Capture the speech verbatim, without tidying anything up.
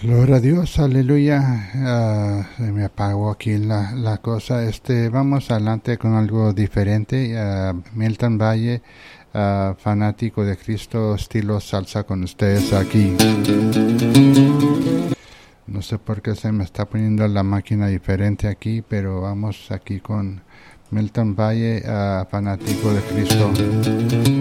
Gloria a Dios, aleluya. Ah, se me apagó aquí la, la cosa. Este, vamos adelante con algo diferente. Ah, Milton Valle, ah, fanático de Cristo, estilo salsa con ustedes aquí. No sé por qué se me está poniendo la máquina diferente aquí, pero vamos aquí con Milton Valle, ah, fanático de Cristo.